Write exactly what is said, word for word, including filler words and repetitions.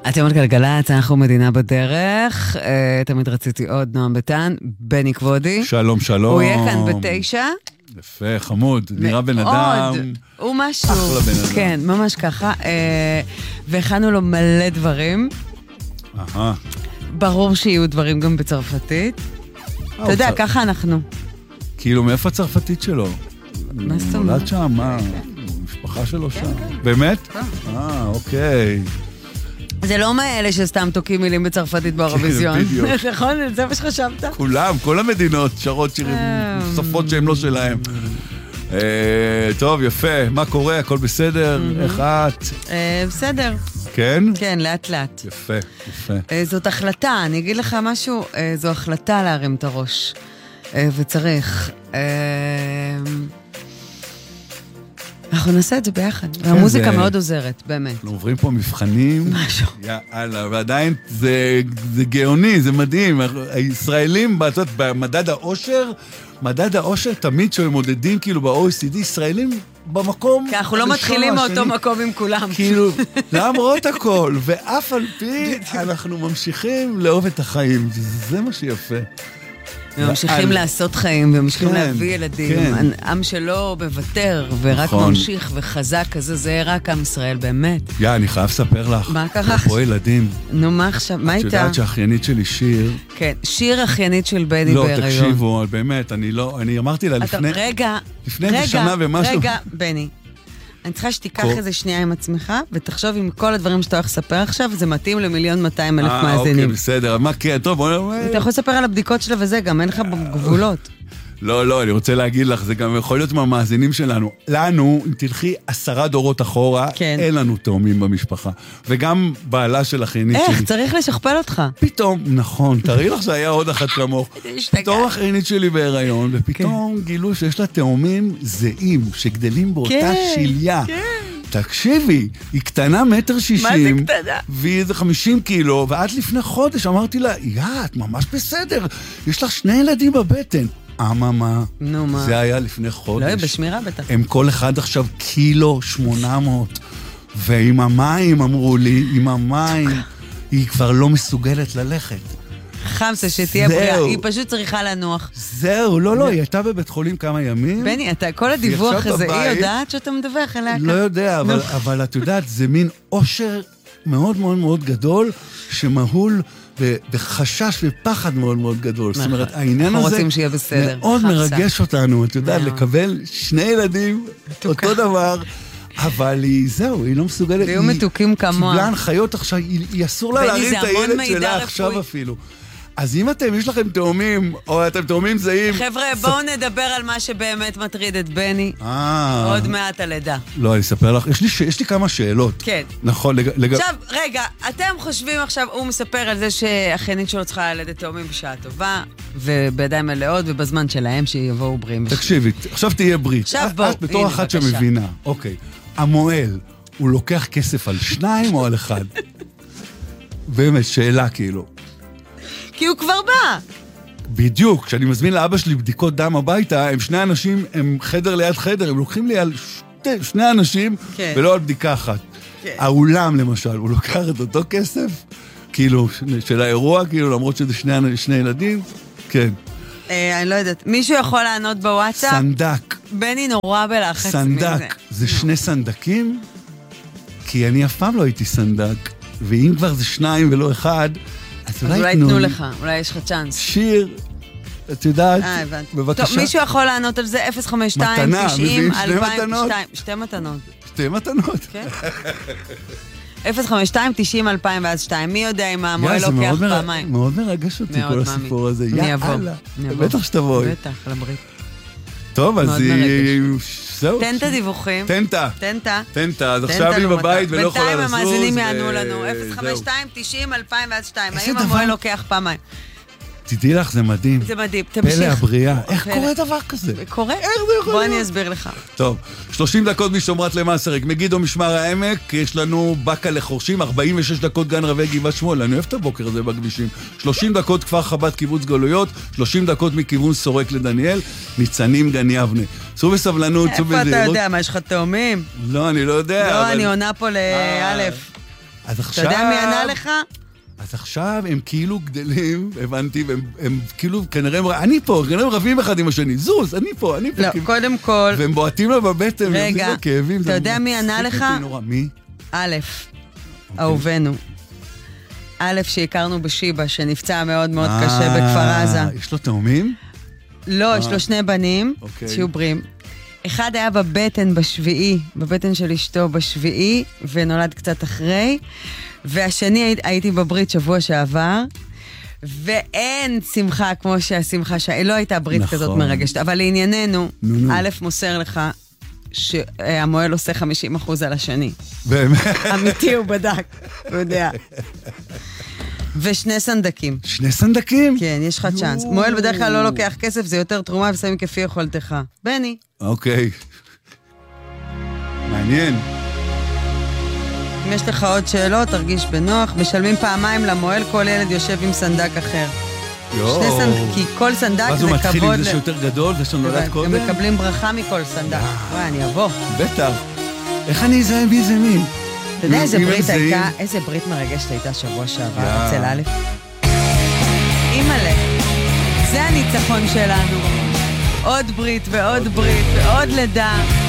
אתם על גלגלצ, אנחנו מדינה בדרך, תמיד רציתי עוד, נועם ביטן, בני כבודי. שלום, שלום. הוא יהיה כאן בתשע. יפה, חמוד, נראה בן אדם. הוא משהו. אחלה בן אדם. כן, ממש ככה. והכנו לו מלא דברים. אהה. ברור שיהיו דברים גם בצרפתית. אתה יודע, ככה אנחנו. כאילו, מאיפה הצרפתית שלו? מה זאת אומרת? נולד שם, מה? משפחה שלו שם. באמת? אה, אוקיי. זה לא מאלה שסתם תוקים מילים בצרפתית באירוויזיון. בדיוק. נכון? זה מה שחשבת? כולם, כל המדינות שרות שירים שפות שהן לא שלהם. טוב, יפה. מה קורה? הכל בסדר? איך את? בסדר. כן? כן, לאט לאט. יפה, יפה. זאת החלטה, אני אגיד לך משהו, זו החלטה להרים את הראש. וצריך. אנחנו נעשה את זה ביחד. והמוזיקה מאוד עוזרת, באמת. אנחנו עוברים פה מבחנים. משהו. יאללה, ועדיין זה גאוני, זה מדהים. הישראלים, במדד האושר, מדד האושר תמיד שהם מודדים כאילו ב-או אי סי די, ישראלים במקום. כי אנחנו לא מתחילים מאותו מקום עם כולם. כאילו, למרות הכל, ואף על פי אנחנו ממשיכים לאהוב את החיים. זה מה שיפה. וממשיכים לעשות חיים, וממשיכים להביא ילדים. עם שלא מוותר, ורק ממשיך וחזק כזה, זה רק עם ישראל, באמת. יא, אני חייב לספר לך. מה קרה? פה ילדים. נו, מה עכשיו? מה איתה? את יודעת שהאחיינית שלי שיר. כן, שיר אחיינית של בני בהיריון. לא, תקשיבו, באמת, אני לא, אני אמרתי לה לפני... רגע, לפני שנה ומשהו. רגע, בני. אני צריכה שתיקח איזה שנייה עם עצמך, ותחשוב עם כל הדברים שאתה הולך לספר עכשיו, זה מתאים למיליון מאתיים אלף מאזינים. אה, אוקיי, בסדר. מה כן? טוב, בוא... אתה יכול לספר על הבדיקות שלה וזה, גם אין לך גבולות. לא, לא, אני רוצה להגיד לך, זה גם יכול להיות מהמאזינים שלנו. לנו, אם תלכי עשרה דורות אחורה, אין לנו תאומים במשפחה. וגם בעלה של אחיינית שלי. איך? צריך לשכפל אותך. פתאום, נכון, תראי לך שהיה עוד אחת כמוך. פתאום אחיינית שלי בהיריון, ופתאום גילו שיש לה תאומים זהים, שגדלים באותה שיליה. תקשיבי, היא קטנה מטר שישים. מה זה קטנה? והיא איזה חמישים קילו, ועד לפני חודש אמרתי לה, יא, את ממש בסדר, יש לך שני ילדים בבטן. אממה, זה היה לפני חודש. לא, היא בשמירה בטח. הם כל אחד עכשיו קילו שמונה מאות, ועם המים אמרו לי, עם המים, היא כבר לא מסוגלת ללכת. חמסה, שתהיה בריאה, היא פשוט צריכה לנוח. זהו, לא, לא, היא הייתה בבית חולים כמה ימים. בני, אתה, כל הדיווח הזה, היא יודעת שאתה מדווח אליה כאן? לא יודע, אבל את יודעת, זה מין אושר מאוד מאוד מאוד גדול, שמהול בחשש ופחד מאוד מאוד גדול. זאת אומרת, העניין הזה מאוד מרגש אותנו, את יודעת, לקבל שני ילדים, אותו דבר, אבל היא, זהו, היא לא מסוגלת. ויהיו מתוקים כמוה. קיבלה הנחיות עכשיו, היא אסור לה להרים את הילד שלה עכשיו אפילו. אז אם אתם, יש לכם תאומים, או אתם תאומים זהים... חבר'ה, בואו נדבר על מה שבאמת מטריד את בני. עוד מעט הלידה. לא, אני אספר לך, יש לי כמה שאלות. כן. נכון, לגב... עכשיו, רגע, אתם חושבים עכשיו, הוא מספר על זה שהאחיינית שלו צריכה ללדת תאומים בשעה טובה, ובידיים מלאות, ובזמן שלהם שיבואו בריאים. תקשיבי, עכשיו תהיה ברית. עכשיו בואו, את בתור אחת שמבינה. אוקיי, המועל, הוא לוקח כסף על שניים או על אחד? באמת, שאלה כאילו. כי הוא כבר בא. בדיוק, כשאני מזמין לאבא שלי בדיקות דם הביתה, הם שני אנשים, הם חדר ליד חדר, הם לוקחים לי על שתי, שני אנשים, כן. ולא על בדיקה אחת. כן. האולם למשל, הוא לוקח את אותו כסף, כאילו, של האירוע, כאילו, למרות שזה שני, שני ילדים, כן. אה, אני לא יודעת, מישהו יכול לענות בוואטסאפ? סנדק. בני נורא בלחץ. סנדק, זה שני סנדקים? כי אני אף פעם לא הייתי סנדק, ואם כבר זה שניים ולא אחד, אז אולי תנו לך, אולי יש לך צ'אנס. שיר, את יודעת, בבקשה. טוב, מישהו יכול לענות על זה, אפס חמש שתיים תשעים אלפיים ושתיים. שתי מתנות. שתי מתנות. כן. אפס חמש שתיים תשעים אלפיים ואז שתיים. מי יודע אם המועל לוקח פעמיים? מאוד מרגש אותי כל הסיפור הזה. יאללה. בטח שתבואי. בטח, לברית. טוב, אז זהו. תן את הדיווחים. תן את. תן את. תן את. אז עכשיו היא בבית ולא יכולה לזוז. בינתיים המאזינים יענו לנו. אפס חמש שתיים תשעים אלפיים ואז שתיים. האם המועל לוקח פעמיים? תדעי לך, זה מדהים. זה מדהים, תמשיך. פלא הבריאה. איך קורה דבר כזה? קורה? איך זה יכול בוא אני אסביר לך. טוב, שלושים דקות משומרת למסרק, מגידו משמר העמק, יש לנו בקה לחורשים, ארבעים ושש דקות גן רבי גבעת שמואל, אני אוהב את הבוקר הזה בכבישים, שלושים דקות כפר חב"ד קיבוץ גלויות, שלושים דקות מכיוון סורק לדניאל, ניצנים גן יבנה. צאו בסבלנות, צאו בזהירות. איפה אתה יודע, מה יש לך תאומים? לא, אני לא יודע. לא, אני עונה פה לאלף. אז עכשיו... אתה יודע מי ענה לך? אז עכשיו הם כאילו גדלים, הבנתי, והם הם כאילו כנראה, אני פה, כנראה הם רבים אחד עם השני, זוז, אני פה, אני פה. לא, כאילו, קודם כל... והם בועטים לו בבטן, רגע, כאבים, אתה יודע מי ענה לך? מי? א', אהובנו. א', שהכרנו בשיבה, שנפצע מאוד מאוד קשה בכפר עזה. יש לו תאומים? לא, יש לו שני בנים, שיהיו בריאים. אחד היה בבטן בשביעי, בבטן של אשתו בשביעי, ונולד קצת אחרי. והשני הייתי בברית שבוע שעבר, ואין שמחה כמו שהשמחה שלה, לא הייתה ברית נכון. כזאת מרגשת, אבל לענייננו, נו, א' מוסר לך שהמועל עושה חמישים אחוז על השני. באמת? אמיתי הוא בדק, הוא יודע. ושני סנדקים. שני סנדקים? כן, יש לך צ'אנס. מועל בדרך כלל לא לוקח כסף, זה יותר תרומה ושמים כפי יכולתך. בני. אוקיי. מעניין. אם יש לך עוד שאלות, תרגיש בנוח. משלמים פעמיים למועל, כל ילד יושב עם סנדק אחר. יואו. שני סנדק, כי כל סנדק זה כבוד... ואז הוא מתחיל עם זה שיותר גדול, זה שנולד קודם? הם מקבלים ברכה מכל סנדק. וואי, אני אבוא. בטח. איך אני אזהה מי זה מי? אתה יודע איזה ברית הייתה, איזה ברית מרגשת הייתה שבוע שעבר אצל א'? אימא'לה, זה הניצחון שלנו. עוד ברית ועוד ברית ועוד לידה.